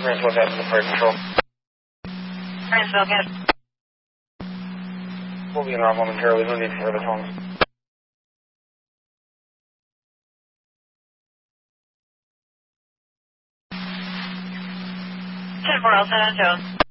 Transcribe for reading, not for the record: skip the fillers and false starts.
Mansfield got the fire control. Mansfield, get. We'll be in route momentarily. No need for further phones. 10-4, San Antonio.